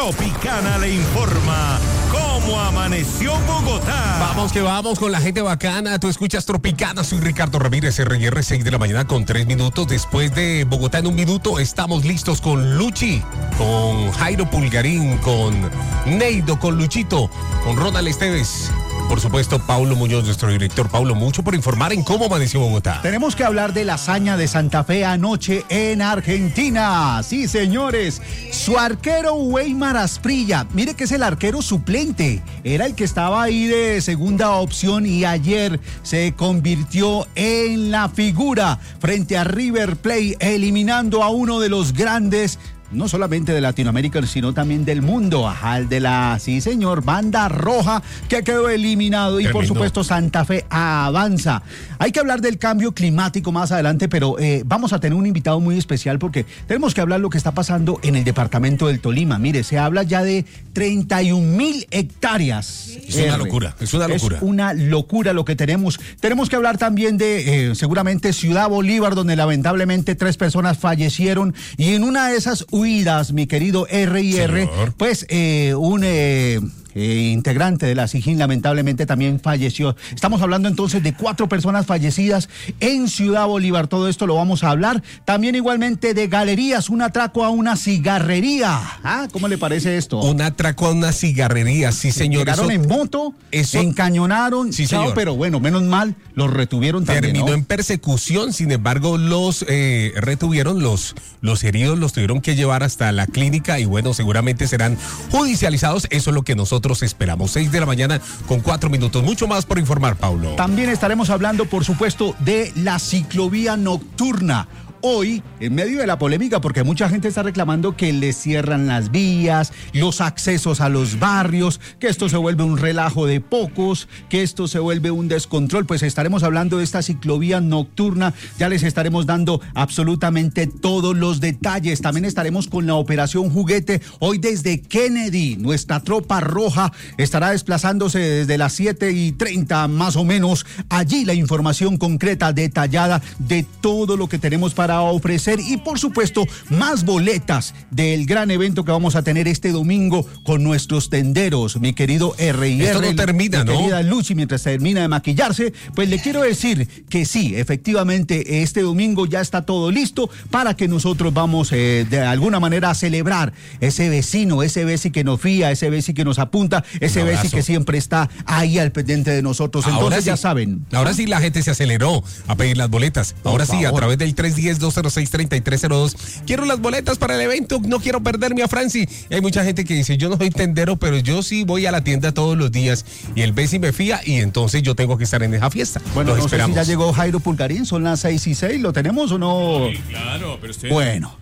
Tropicana le informa cómo amaneció Bogotá. Vamos que vamos con la gente bacana. Tú escuchas Tropicana. Soy Ricardo Ramírez, RR, 6 de la mañana con 3 minutos. Después de Bogotá en un minuto, estamos listos con Luchi, con Jairo Pulgarín, con Neido, con Luchito, con Ronald Esteves. Por supuesto, Paulo Muñoz, nuestro director. Paulo, mucho por informar en cómo amaneció Bogotá. Tenemos que hablar de la hazaña de Santa Fe anoche en Argentina. Sí, señores. Su arquero Weimar Asprilla, mire que es el arquero suplente. Era el que estaba ahí de segunda opción y ayer se convirtió en la figura frente a River Plate, eliminando a uno de los grandes, no solamente de Latinoamérica, sino también del mundo, al de la, sí señor, banda roja, que quedó eliminado. Y por supuesto Santa Fe avanza. Hay que hablar del cambio climático más adelante, pero vamos a tener un invitado muy especial porque tenemos que hablar lo que está pasando en el departamento del Tolima. Mire, se habla ya de 31.000 hectáreas. Es una locura, es una locura. Es una locura lo que tenemos. Tenemos que hablar también de, seguramente, Ciudad Bolívar, donde lamentablemente 3 personas fallecieron, y en una de esas huidas, mi querido R&R, pues un integrante de la SIJIN lamentablemente también falleció. Estamos hablando entonces de 4 personas fallecidas en Ciudad Bolívar. Todo esto lo vamos a hablar. También igualmente de Galerías, un atraco a una cigarrería. ¿Ah? ¿Cómo le parece esto? Un atraco a una cigarrería, sí señor. Llegaron en moto, encañonaron, sí, señor. Pero bueno, menos mal, los retuvieron también. Terminó, ¿no?, en persecución, sin embargo los retuvieron, los heridos los tuvieron que llevar hasta la clínica y bueno, seguramente serán judicializados. Eso es lo que nosotros esperamos. 6 de la mañana con 4 minutos. Mucho más por informar, Paulo. También estaremos hablando, por supuesto, de la ciclovía nocturna. Hoy, en medio de la polémica, porque mucha gente está reclamando que le cierran las vías, los accesos a los barrios, que esto se vuelve un relajo de pocos, que esto se vuelve un descontrol, pues estaremos hablando de esta ciclovía nocturna. Ya les estaremos dando absolutamente todos los detalles. También estaremos con la operación Juguete. Hoy desde Kennedy, nuestra tropa roja estará desplazándose desde las 7:30 más o menos. Allí la información concreta, detallada de todo lo que tenemos para ofrecer, y por supuesto más boletas del gran evento que vamos a tener este domingo con nuestros tenderos, mi querido R&R. Esto no termina, ¿no? Mi querida Luchi, mientras termina de maquillarse, pues le quiero decir que sí, efectivamente este domingo ya está todo listo para que nosotros vamos de alguna manera a celebrar ese vecino, ese veci que nos fía, ese veci que nos apunta, ese veci que siempre está ahí al pendiente de nosotros. Entonces ahora ya saben. Ahora sí la gente se aceleró a pedir las boletas. Ahora sí, a través del 310-206-3302. Quiero las boletas para el evento, no quiero perderme a Franci. Y hay mucha gente que dice, yo no soy tendero, pero yo sí voy a la tienda todos los días y el Bessi me fía y entonces yo tengo que estar en esa fiesta. Bueno, no sé si ya llegó Jairo Pulgarín, son las 6:06, ¿lo tenemos o no? Sí, claro, pero estoy... Bueno.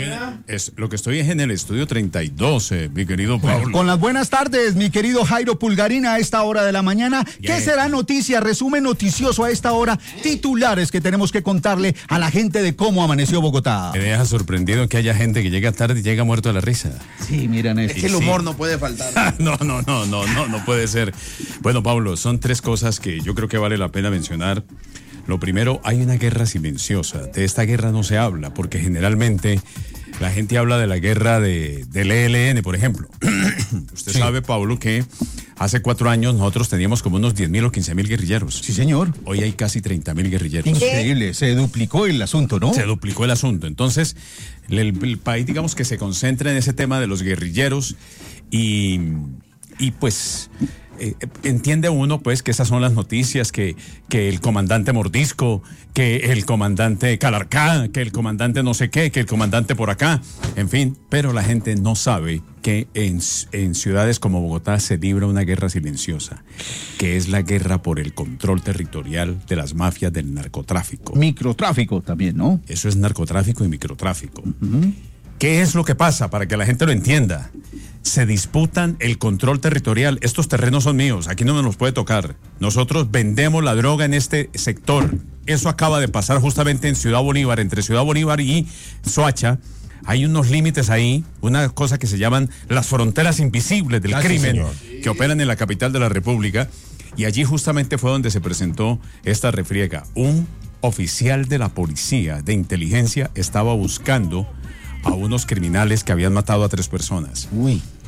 Lo que estoy es en el estudio 32, mi querido Pablo. Bueno, con las buenas tardes, mi querido Jairo Pulgarín, a esta hora de la mañana. ¿Qué será noticia? Resumen noticioso a esta hora, titulares que tenemos que contarle a la gente de cómo amaneció Bogotá. Me deja sorprendido que haya gente que llega tarde y llega muerto de la risa. Sí, miren esto. Es que el humor no puede faltar. No puede ser. Bueno, Pablo, son 3 cosas que yo creo que vale la pena mencionar. Lo primero, hay una guerra silenciosa. De esta guerra no se habla, porque generalmente la gente habla de la guerra del ELN, por ejemplo. Usted sabe, Pablo, que hace 4 años nosotros teníamos como unos 10.000 o 15.000 guerrilleros. Sí, señor. Hoy hay casi 30.000 guerrilleros. Increíble, se duplicó el asunto, ¿no? Se duplicó el asunto. Entonces, el país, digamos que se concentra en ese tema de los guerrilleros y pues... entiende uno pues que esas son las noticias, que el comandante Mordisco, que el comandante Calarcá, que el comandante no sé qué, que el comandante por acá, en fin, pero la gente no sabe que en ciudades como Bogotá se libra una guerra silenciosa, que es la guerra por el control territorial de las mafias del narcotráfico. Microtráfico también, ¿no? Eso es narcotráfico y microtráfico. ¿Qué es lo que pasa? Para que la gente lo entienda. Se disputan el control territorial. Estos terrenos son míos, aquí no me los puede tocar. Nosotros vendemos la droga en este sector. Eso acaba de pasar justamente en Ciudad Bolívar, entre Ciudad Bolívar y Soacha. Hay unos límites ahí, una cosa que se llaman las fronteras invisibles del crimen, que operan en la capital de la República. Y allí justamente fue donde se presentó esta refriega. Un oficial de la policía de inteligencia estaba buscando a unos criminales que habían matado a 3 personas. Uy.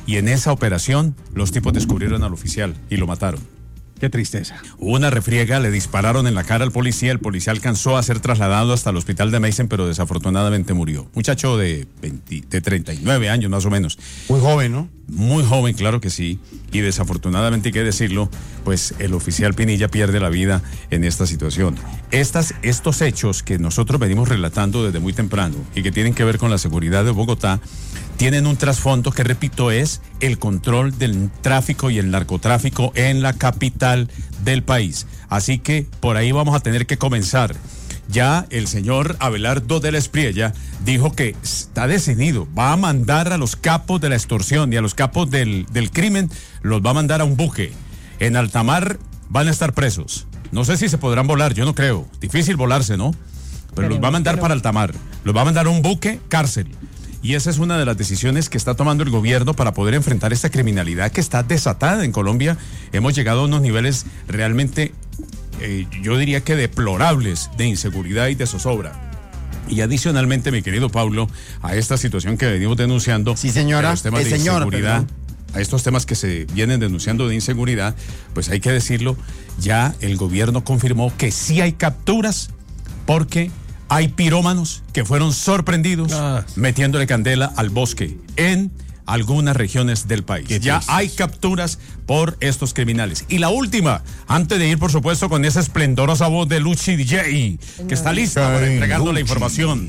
y en esa operación los tipos descubrieron al oficial y lo mataron. Qué tristeza. Hubo una refriega, le dispararon en la cara al policía, el policía alcanzó a ser trasladado hasta el hospital de Meissen, pero desafortunadamente murió. Muchacho de 39 años más o menos. Muy joven, ¿no? Muy joven, claro que sí, y desafortunadamente hay que decirlo, pues el oficial Pinilla pierde la vida en esta situación. Estos hechos que nosotros venimos relatando desde muy temprano y que tienen que ver con la seguridad de Bogotá, tienen un trasfondo que, repito, es el control del tráfico y el narcotráfico en la capital del país. Así que por ahí vamos a tener que comenzar. Ya el señor Abelardo de la Espriella dijo que está decidido, va a mandar a los capos de la extorsión y a los capos del crimen, los va a mandar a un buque. En alta mar van a estar presos. No sé si se podrán volar, yo no creo. Difícil volarse, ¿no? Pero los va a mandar para alta mar. Los va a mandar a un buque, cárcel. Y esa es una de las decisiones que está tomando el gobierno para poder enfrentar esta criminalidad que está desatada en Colombia. Hemos llegado a unos niveles realmente, yo diría que deplorables, de inseguridad y de zozobra. Y adicionalmente, mi querido Pablo, a esta situación que venimos denunciando, sí, señora, a los temas de inseguridad, a estos temas que se vienen denunciando de inseguridad, pues hay que decirlo, ya el gobierno confirmó que sí hay capturas, porque hay pirómanos que fueron sorprendidos metiéndole candela al bosque en algunas regiones del país. Ya hay capturas por estos criminales. Y la última, antes de ir, por supuesto, con esa esplendorosa voz de Luchi DJ, que está lista para entregarnos la información.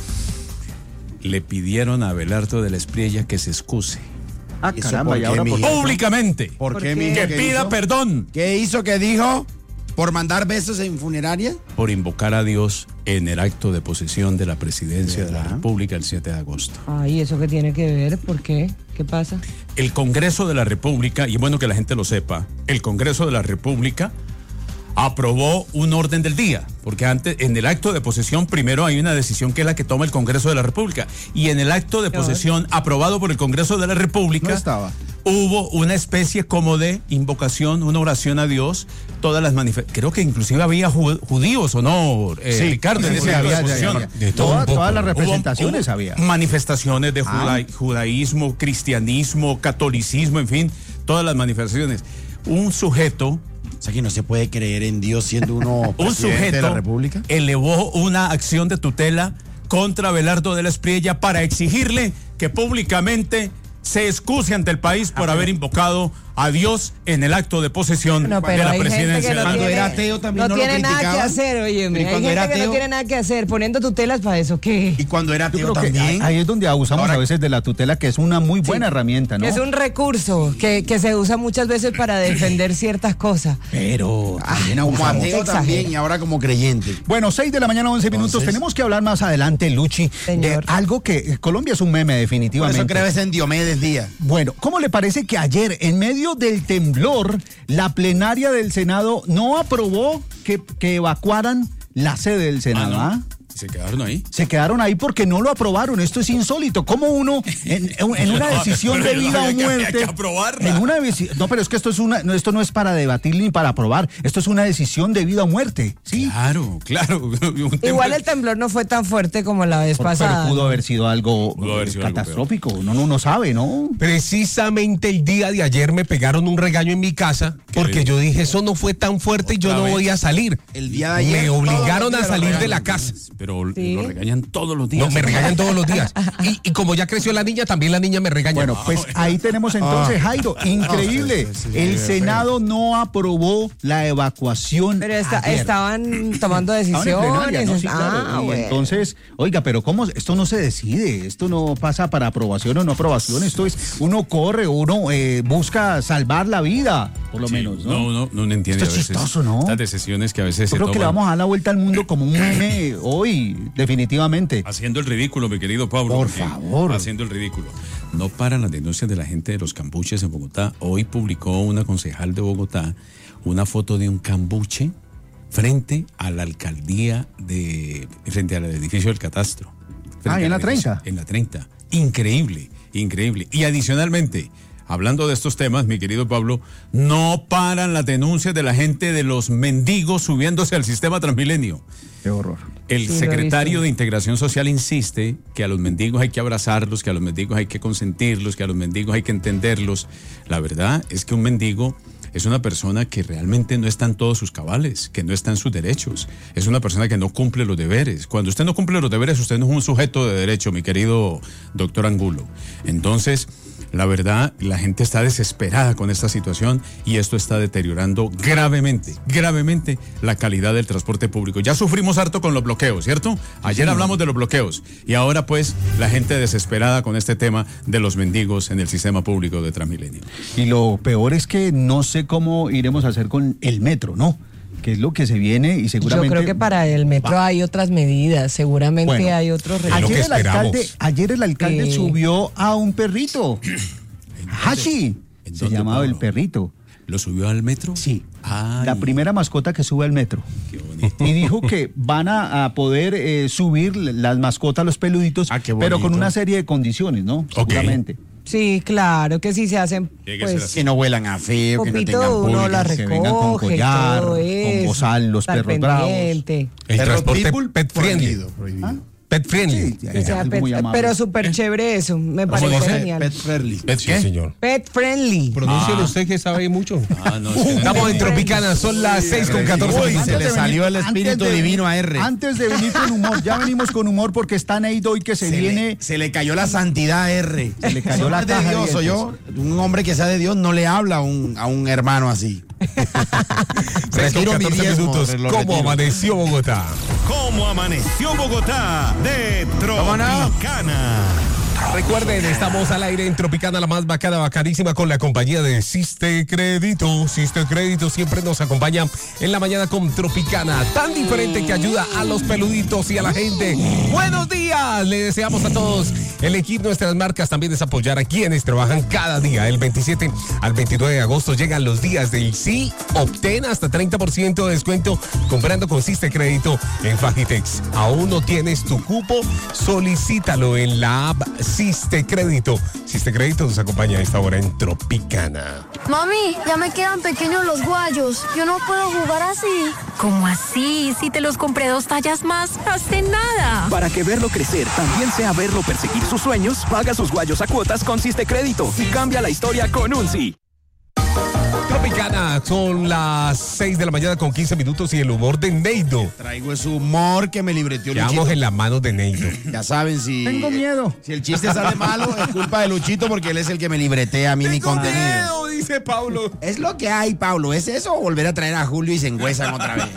Le pidieron a Abelardo de la Espriella que se excuse. Ah, caramba, ¿y ahora por qué? Públicamente. ¿Por qué, que pida perdón. ¿Qué hizo? ¿Qué dijo? ¿Por mandar besos en funeraria? Por invocar a Dios en el acto de posesión de la presidencia de la República el 7 de agosto. Ay, ¿eso qué tiene que ver? ¿Por qué? ¿Qué pasa? El Congreso de la República, y es bueno que la gente lo sepa, el Congreso de la República aprobó un orden del día, porque antes, en el acto de posesión, primero hay una decisión que es la que toma el Congreso de la República, y en el acto de posesión aprobado por el Congreso de la República, no estaba. Hubo una especie como de invocación, una oración a Dios, todas las manifestaciones, creo que inclusive había judíos o no, sí, Ricardo, en ese acto de posesión. Todas las representaciones había. Manifestaciones de judaísmo, cristianismo, catolicismo, en fin, todas las manifestaciones. Un sujeto... O sea que no se puede creer en Dios siendo uno un presidente de la sujeto República. elevó una acción de tutela contra Abelardo de la Espriella para exigirle que públicamente se excuse ante el país por haber invocado a Dios en el acto de posesión de la presidencia. Cuando era ateo también no lo tiene nada que criticaban. hacer, oye, Pero ¿y hay cuando gente era que no ateo? tiene nada que hacer, poniendo tutelas para eso, ¿qué? Y cuando era Yo ateo creo que también. ahí es donde abusamos a veces de la tutela, que es una muy buena herramienta, ¿no? Es un recurso que se usa muchas veces para defender ciertas cosas. Pero también Como abusamos. ateo Exagera. también y ahora como creyente. Bueno, 6 de la mañana, 11 minutos. Entonces, Tenemos que hablar más adelante, Luchi, de Señor. algo que Colombia es un meme, Por definitivamente. eso crees en Diomedes Díaz. Bueno, ¿cómo le parece que ayer, en medio del temblor, la plenaria del Senado no aprobó que evacuaran la sede del Senado? Ah, no. ¿Ah? ¿Y se quedaron ahí? Se quedaron ahí porque no lo aprobaron. Esto es insólito. ¿Cómo uno, en una decisión de vida o muerte... Hay que aprobarla. En una no, pero es que esto no es para debatir ni para aprobar. Esto es una decisión de vida o muerte. ¿Sí? Claro. Igual el temblor no fue tan fuerte como la vez pasada. Pero pudo haber sido algo Pudo haber sido algo catastrófico. Uno no sabe, ¿no? Precisamente el día de ayer me pegaron un regaño en mi casa porque yo dije, eso no fue tan fuerte y yo no voy a salir. El día de ayer, Me todos obligaron los a días salir lo de la regañan. casa. Pero Sí. lo regañan todos los días. No, me regañan todos los días. Y como ya creció la niña, también la niña me regaña. Bueno, pues ahí tenemos entonces, Jairo, increíble. El Senado no aprobó la evacuación. Pero ayer. estaban tomando Estaban en plenaria, decisiones. ¿no? Sí, claro. Y bueno. entonces, oiga, pero ¿cómo? Esto no se decide, esto no pasa para aprobación o no aprobación, esto es, uno corre, uno busca salvar la vida, por lo menos, ¿no? No entiende. Esto es a veces chistoso, ¿no? Estas decisiones que a veces Yo se creo que le toman vamos a dar la vuelta al mundo como un meme hoy, definitivamente. haciendo el ridículo, mi querido Pablo. Por porque favor. Haciendo el ridículo. No paran las denuncias de la gente de los cambuches en Bogotá. Hoy publicó una concejal de Bogotá una foto de un cambuche frente a la alcaldía frente al edificio del catastro. Ah, Frente ¿en al la edificio- 30? En la 30. Increíble. Y adicionalmente, hablando de estos temas, mi querido Pablo, no paran las denuncias de la gente de los mendigos subiéndose al sistema Transmilenio. Qué horror. El secretario de Integración Social insiste que a los mendigos hay que abrazarlos, que a los mendigos hay que consentirlos, que a los mendigos hay que entenderlos. La verdad es que un mendigo es una persona que realmente no está en todos sus cabales, que no está en sus derechos. Es una persona que no cumple los deberes. Cuando usted no cumple los deberes, usted no es un sujeto de derecho, mi querido doctor Angulo. Entonces, la verdad, la gente está desesperada con esta situación y esto está deteriorando gravemente la calidad del transporte público. Ya sufrimos harto con los bloqueos, ¿cierto? Ayer hablamos de los bloqueos y ahora pues la gente desesperada con este tema de los mendigos en el sistema público de Transmilenio. Y lo peor es que no sé cómo iremos a hacer con el metro, ¿no? Que es lo que se viene y seguramente... Yo creo que para el metro hay otras medidas, seguramente Bueno, hay otros es lo que esperamos. Ayer el alcalde Sí. subió a un perrito. Hashi. ¿En Se dónde, llamaba Pablo? el perrito. ¿Lo subió al metro? Sí. Ay, La primera mascota que sube al metro. qué bonito. Y dijo que van a poder subir las mascotas, los peluditos, Ah, qué pero con bonito. una serie de condiciones, ¿no? Ok. Seguramente. Sí, claro, que sí se hacen, Tiene que ser pues, así. Que no huelan a feo, que no Popito, tengan uno la pulgas. que vengan con recoge, collar, todo con eso, bozal, los estar perros bravos. pendiente. El Perro transporte pitbull, pet friendly. prohibido, prohibido. ¿Ah? Pet friendly. Sí, Que sea algo pet- muy amable. pero súper chévere eso, me ¿Cómo parece dice? genial. Pet friendly. ¿Pet qué? Sí, señor. Pet friendly. Pronúncialo usted que sabe mucho. Ah, no, es que no Estamos en Tropicana, son las 6:14. Uy, se le salió el espíritu Antes de- divino a R. Antes de venir con humor, ya venimos con humor porque está Neido y que se viene... Se le cayó la santidad a R. Se le cayó la de caja de Dios, soy yo. Un hombre que sea de Dios no le habla a un hermano así. Retiro mi 6:14 diezmo, minutos. lo ¿Cómo retiro. amaneció Bogotá? ¿Cómo amaneció Bogotá? De Tropicana. Recuerden, estamos al aire en Tropicana, la más bacana, bacanísima, con la compañía de Siste Crédito. Siste Crédito siempre nos acompaña en la mañana con Tropicana, tan diferente que ayuda a los peluditos y a la gente. ¡Buenos días! Le deseamos a todos. Elegir nuestras marcas también es apoyar a quienes trabajan cada día. El 27 al 29 de agosto llegan los días del sí. Obtén hasta 30% de descuento comprando con Siste Crédito en Fagitex. ¿Aún no tienes tu cupo? Solicítalo en la app Siste Crédito. Siste Crédito nos acompaña a esta hora en Tropicana. Mami, ya me quedan pequeños los guayos. Yo no puedo jugar así. ¿Cómo así? Si te los compré 2 tallas más, hace nada. Para que verlo crecer también sea verlo perseguir sus sueños, paga sus guayos a cuotas con Siste Crédito y cambia la historia con un sí. Tropicana, son las 6 de la mañana con 15 minutos y el humor de Neido. Traigo ese humor que me libreteó Quedamos Luchito. en las manos de Neido. Ya saben, si... Tengo miedo. Si el chiste sale malo, es culpa de Luchito porque él es el que me libretea a mí mi contenido. Dice Pablo. Es lo que hay, Pablo. ¿Es eso o volver a traer a Julio y se engüesan otra vez?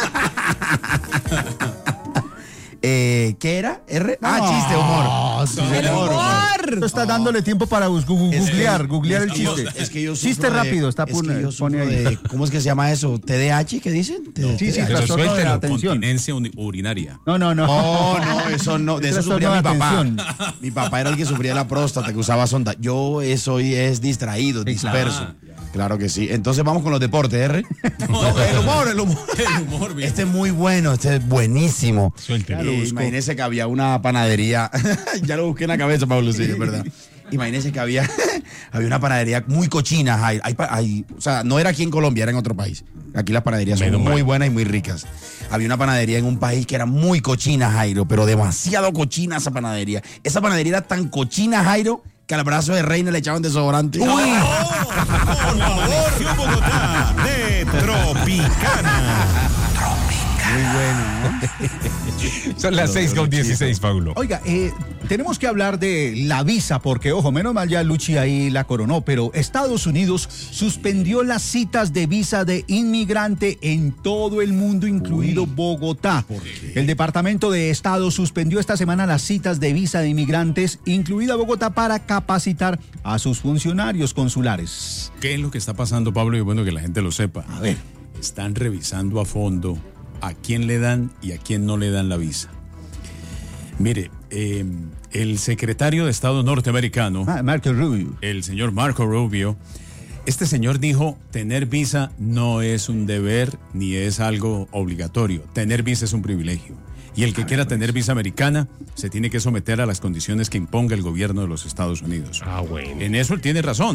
¿Qué era? ¿R? Chiste, humor. El humor. Tú estás dándole tiempo para googlear el chiste. Es que yo Chiste sufro de- rápido, está es que yo pone sufro ahí. de- ¿cómo es que se llama eso? ¿TDAH? ¿Qué dicen? Sí, sí, Eso trastorno de suéltelo, la atención. Continencia urinaria. No. Oh, no, eso no. De eso Trastorno sufría mi de papá. atención. Mi papá era el que sufría la próstata, que usaba sonda. Yo soy distraído, Sí, disperso. Claro que sí. Entonces vamos con los deportes, ¿R? No, el humor. El humor, bien. Este es muy bueno, este es buenísimo. Suéltelo. Ya lo busco. Imagínese que había una panadería. Ya lo busqué en la cabeza, Pablo, sí, es verdad. Imagínese que había una panadería muy cochina. O sea, no era aquí en Colombia, era en otro país. Aquí las panaderías son Menos muy mal. buenas y muy ricas. Había una panadería en un país que era muy cochina, Jairo, pero demasiado cochina esa panadería. Esa panadería era tan cochina, Jairo, que al brazo de reina le echaban desodorante. Por favor, Bogotá. De Tropicana. Muy bueno, ¿no? Son las 6:16, Pablo. Oiga, tenemos que hablar de la visa, porque, ojo, menos mal ya Luchi ahí la coronó, pero Estados Unidos suspendió las citas de visa de inmigrante en todo el mundo, incluido Bogotá. El Departamento de Estado suspendió esta semana las citas de visa de inmigrantes, incluida Bogotá, para capacitar a sus funcionarios consulares. ¿Qué es lo que está pasando, Pablo? Y bueno que la gente lo sepa. A ver. Están revisando a fondo a quién le dan y a quién no le dan la visa. Mire, el secretario de Estado norteamericano, Marco Rubio. el señor Marco Rubio, este señor dijo, tener visa no es un deber ni es algo obligatorio. Tener visa es un privilegio. Y el que quiera tener visa americana se tiene que someter a las condiciones que imponga el gobierno de los Estados Unidos. Ah, bueno. En eso él tiene razón.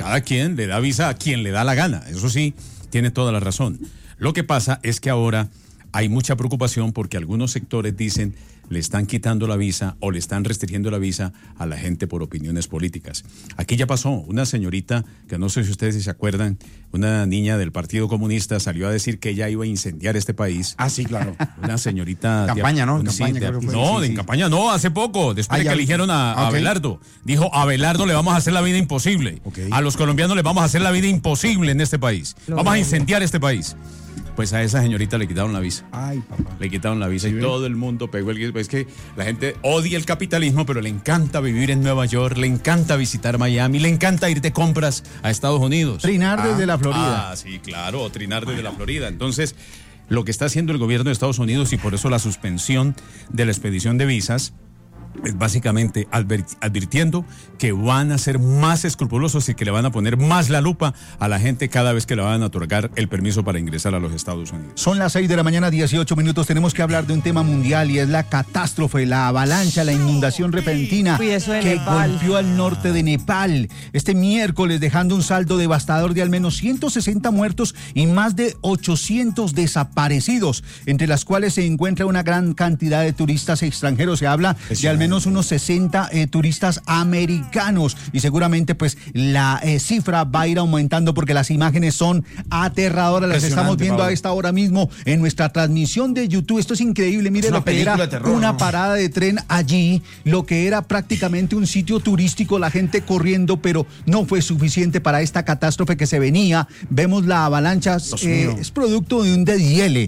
cada quien le da visa a quien le da la gana. Eso sí, tiene toda la razón. Lo que pasa es que ahora hay mucha preocupación porque algunos sectores dicen le están quitando la visa o le están restringiendo la visa a la gente por opiniones políticas. Aquí ya pasó, una señorita, que no sé si ustedes se acuerdan, una niña del Partido Comunista salió a decir que ella iba a incendiar este país. Ah, sí, claro. Una señorita... Campaña, ¿no? En campaña no, hace poco, después de que eligieron a Abelardo. Dijo, a Abelardo le vamos a hacer la vida imposible. A los colombianos les vamos a hacer la vida imposible en este país. Vamos a incendiar este país. Pues a esa señorita le quitaron la visa. Ay, papá. Le quitaron la visa y todo el mundo pegó el grito. Es que la gente odia el capitalismo, pero le encanta vivir en Nueva York, le encanta visitar Miami, le encanta ir de compras a Estados Unidos. Trinar desde la Florida. Ah, sí, claro, trinar desde la Florida. Entonces, lo que está haciendo el gobierno de Estados Unidos y por eso la suspensión de la expedición de visas es básicamente advirtiendo que van a ser más escrupulosos y que le van a poner más la lupa a la gente cada vez que le van a otorgar el permiso para ingresar a los Estados Unidos. Son las 6 de la mañana, 18 minutos. Tenemos que hablar de un tema mundial y es la catástrofe, la avalancha, la inundación repentina que golpeó al norte de Nepal este miércoles, dejando un saldo devastador de al menos 160 muertos y más de 800 desaparecidos, entre las cuales se encuentra una gran cantidad de turistas extranjeros. Se habla de al menos unos 60 turistas americanos y seguramente pues la cifra va a ir aumentando porque las imágenes son aterradoras. Las estamos viendo, Pablo, a esta hora mismo en nuestra transmisión de YouTube. Esto es increíble. Mire lo que era una parada de tren allí, lo que era prácticamente un sitio turístico, la gente corriendo, pero no fue suficiente para esta catástrofe que se venía. Vemos la avalancha, es producto de un deshiele,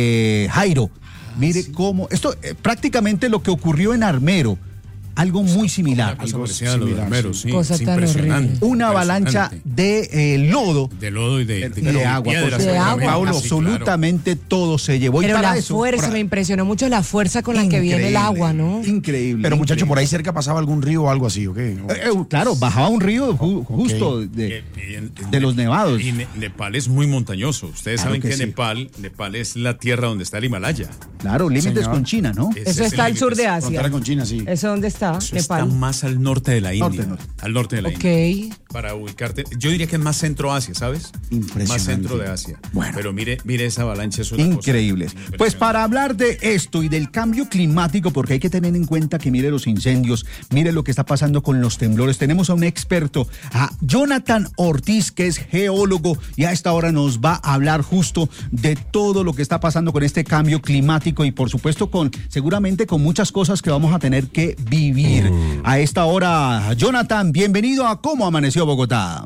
Jairo. Mire cómo, esto prácticamente lo que ocurrió en Armero, algo muy similar. Algo similar, Armero, sí. Cosa es tan impresionante. horrible. Una avalancha de lodo. De lodo y de agua. Agua. Absolutamente todo se llevó. Pero y para la eso, fuerza, me impresionó mucho la fuerza con la que viene el agua, ¿no? Increíble. Pero muchachos, por ahí cerca pasaba algún río o algo así, ¿o qué? Claro, bajaba un río justo de los nevados. Y Nepal es muy montañoso. Ustedes saben que sí. Nepal es la tierra donde está el Himalaya. Claro, límites con China, ¿no? Eso está al sur de Asia. Frontera con China, sí. ¿Eso dónde está? Eso Nepal. está más al norte de la India. Al norte de la India. Para ubicarte, yo diría que es más centro Asia, ¿sabes? Impresionante. Más centro de Asia. Bueno. Pero mire esa avalancha, es una increíble. Pues para hablar de esto y del cambio climático, porque hay que tener en cuenta que mire los incendios, mire lo que está pasando con los temblores, tenemos a un experto, a Jonathan Ortiz, que es geólogo, y a esta hora nos va a hablar justo de todo lo que está pasando con este cambio climático y por supuesto seguramente con muchas cosas que vamos a tener que vivir. A esta hora, Jonathan, bienvenido a Cómo Amaneció Bogotá.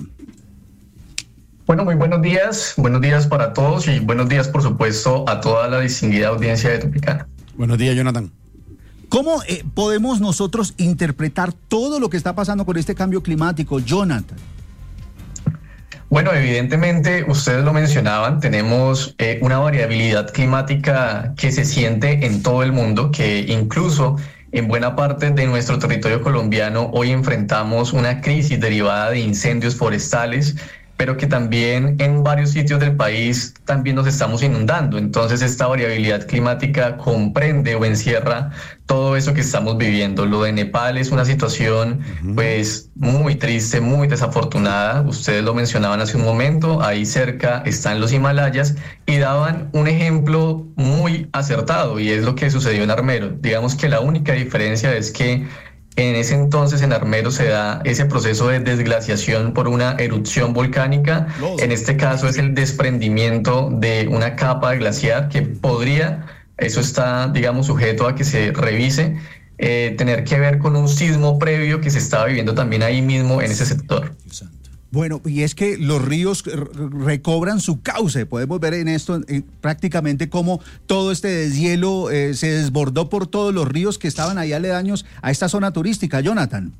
Bueno, muy buenos días para todos y buenos días, por supuesto, a toda la distinguida audiencia de Tropicana. Buenos días, Jonathan. ¿Cómo podemos nosotros interpretar todo lo que está pasando con este cambio climático, Jonathan? Bueno, evidentemente, ustedes lo mencionaban, tenemos una variabilidad climática que se siente en todo el mundo, que incluso en buena parte de nuestro territorio colombiano hoy enfrentamos una crisis derivada de incendios forestales, pero que también en varios sitios del país también nos estamos inundando. Entonces esta variabilidad climática comprende o encierra todo eso que estamos viviendo. Lo de Nepal es una situación pues muy triste, muy desafortunada. Ustedes lo mencionaban hace un momento, ahí cerca están los Himalayas y daban un ejemplo muy acertado y es lo que sucedió en Armero. Digamos que la única diferencia es que en ese entonces en Armero se da ese proceso de desglaciación por una erupción volcánica. En este caso es el desprendimiento de una capa glaciar que podría, eso está digamos sujeto a que se revise, tener que ver con un sismo previo que se estaba viviendo también ahí mismo en ese sector. Bueno, y es que los ríos recobran su cauce. Podemos ver en esto prácticamente cómo todo este deshielo se desbordó por todos los ríos que estaban ahí aledaños a esta zona turística, Jonathan.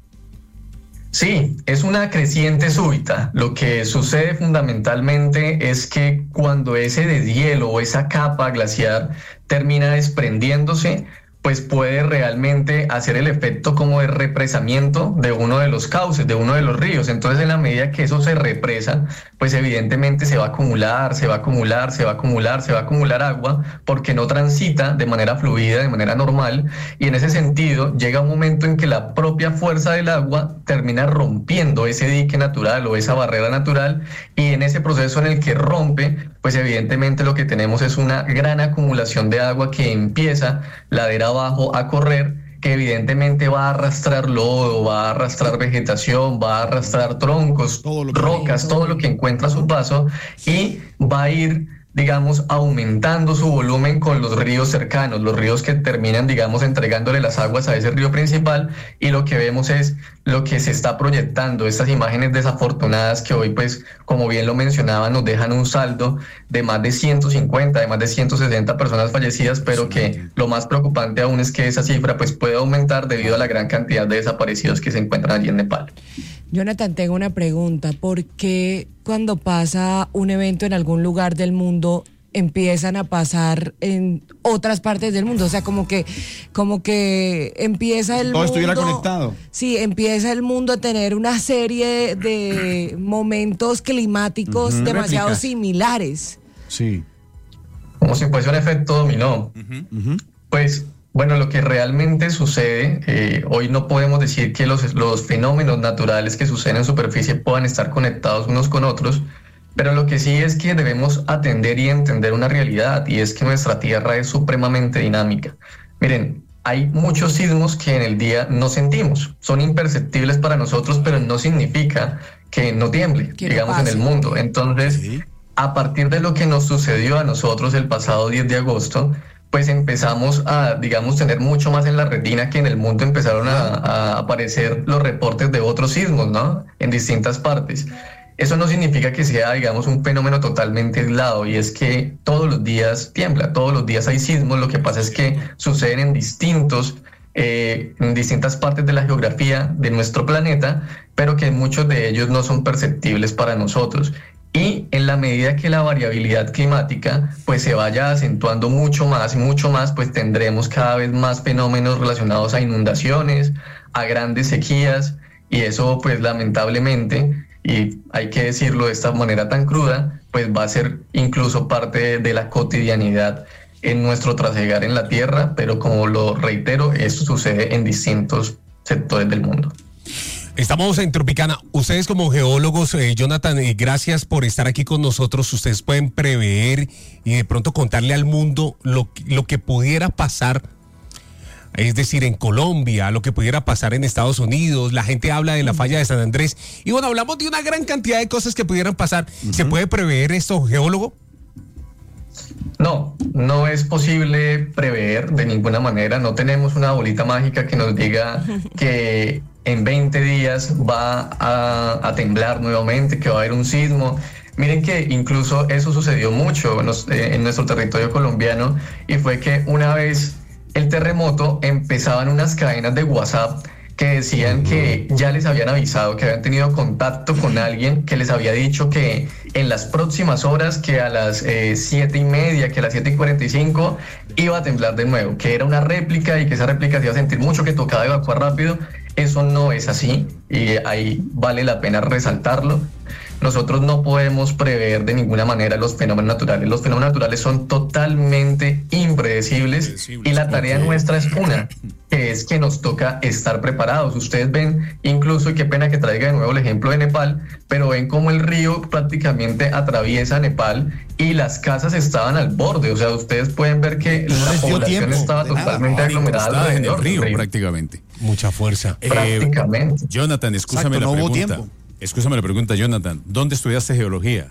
Sí, es una creciente súbita. Lo que sucede fundamentalmente es que cuando ese deshielo o esa capa glaciar termina desprendiéndose, pues puede realmente hacer el efecto como de represamiento de uno de los cauces, de uno de los ríos. Entonces, en la medida que eso se represa, pues evidentemente se va a acumular agua, porque no transita de manera fluida, de manera normal, y en ese sentido llega un momento en que la propia fuerza del agua termina rompiendo ese dique natural o esa barrera natural, y en ese proceso en el que rompe, pues evidentemente lo que tenemos es una gran acumulación de agua que empieza ladera abajo a correr, que evidentemente va a arrastrar lodo, va a arrastrar vegetación, va a arrastrar troncos, rocas, todo lo que encuentra a su paso, y va a ir, digamos, aumentando su volumen con los ríos cercanos, los ríos que terminan, digamos, entregándole las aguas a ese río principal, y lo que vemos es lo que se está proyectando, estas imágenes desafortunadas que hoy, pues, como bien lo mencionaba, nos dejan un saldo de más de 150, de más de 160 personas fallecidas, pero que lo más preocupante aún es que esa cifra, pues, puede aumentar debido a la gran cantidad de desaparecidos que se encuentran allí en Nepal. Jonathan, tengo una pregunta. ¿Por qué cuando pasa un evento en algún lugar del mundo empiezan a pasar en otras partes del mundo? O sea, como que empieza el mundo... Todo estuviera conectado. Sí, empieza el mundo a tener una serie de momentos climáticos demasiado réplicas similares. Sí. Como si fuese un efecto dominó. Pues... bueno, lo que realmente sucede, hoy no podemos decir que los fenómenos naturales que suceden en superficie puedan estar conectados unos con otros, pero lo que sí es que debemos atender y entender una realidad, y es que nuestra Tierra es supremamente dinámica. Miren, hay muchos sismos que en el día no sentimos, son imperceptibles para nosotros, pero no significa que no tiemble, digamos, en el mundo. Entonces, a partir de lo que nos sucedió a nosotros el pasado 10 de agosto, pues empezamos a, digamos, tener mucho más en la retina, que en el mundo empezaron a aparecer los reportes de otros sismos, ¿no? En distintas partes. Eso no significa que sea, digamos, un fenómeno totalmente aislado, y es que todos los días tiembla, todos los días hay sismos. Lo que pasa es que suceden en distintas partes de la geografía de nuestro planeta, pero que muchos de ellos no son perceptibles para nosotros. Y en la medida que la variabilidad climática pues se vaya acentuando mucho más, pues tendremos cada vez más fenómenos relacionados a inundaciones, a grandes sequías, y eso pues lamentablemente, y hay que decirlo de esta manera tan cruda, pues va a ser incluso parte de la cotidianidad en nuestro trasegar en la Tierra, pero como lo reitero, esto sucede en distintos sectores del mundo. Estamos en Tropicana. Ustedes como geólogos, Jonathan, gracias por estar aquí con nosotros. Ustedes pueden prever y de pronto contarle al mundo lo que pudiera pasar, es decir, en Colombia, lo que pudiera pasar en Estados Unidos. La gente habla de la falla de San Andrés. Y bueno, hablamos de una gran cantidad de cosas que pudieran pasar. ¿Se puede prever esto, geólogo? No, no es posible prever de ninguna manera. No tenemos una bolita mágica que nos diga que en 20 días va a temblar nuevamente, que va a haber un sismo. Miren que incluso eso sucedió mucho en nuestro territorio colombiano, y fue que una vez el terremoto empezaban unas cadenas de WhatsApp que decían que ya les habían avisado, que habían tenido contacto con alguien que les había dicho que en las próximas horas, que a las 7:30, que a las 7:45 iba a temblar de nuevo, que era una réplica y que esa réplica se iba a sentir mucho, que tocaba evacuar rápido. Eso no es así, y ahí vale la pena resaltarlo. Nosotros no podemos prever de ninguna manera los fenómenos naturales. Los fenómenos naturales son totalmente impredecibles, y la tarea nuestra es una, que es que nos toca estar preparados. Ustedes ven incluso, y qué pena que traiga de nuevo el ejemplo de Nepal, pero ven cómo el río prácticamente atraviesa Nepal y las casas estaban al borde. O sea, ustedes pueden ver que la población estaba totalmente aglomerada en el río prácticamente. Mucha fuerza. Prácticamente. Jonathan, escúchame la pregunta. Escúchame la pregunta, Jonathan. ¿Dónde estudiaste geología?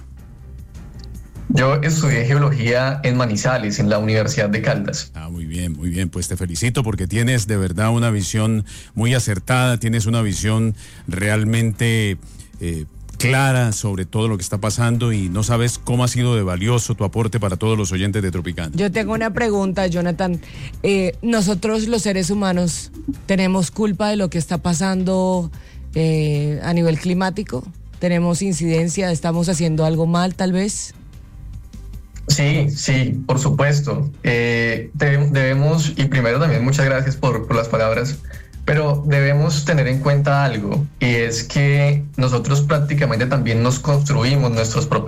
Yo estudié geología en Manizales, en la Universidad de Caldas. Muy bien, muy bien. Pues te felicito porque tienes de verdad una visión muy acertada, tienes una visión realmente clara sobre todo lo que está pasando, y no sabes cómo ha sido de valioso tu aporte para todos los oyentes de Tropicana. Yo tengo una pregunta, Jonathan. Nosotros los seres humanos tenemos culpa de lo que está pasando a nivel climático. ¿Tenemos incidencia? ¿Estamos haciendo algo mal tal vez? Sí, por supuesto. Debemos, y primero también muchas gracias por las palabras, pero debemos tener en cuenta algo, y es que nosotros prácticamente también nos construimos nuestros propios